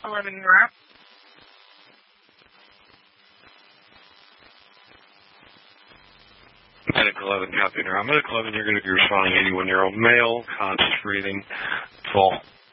11 route. Medic 11, copy. Medic 11, you're going to be responding 81-year-old male, conscious breathing, full.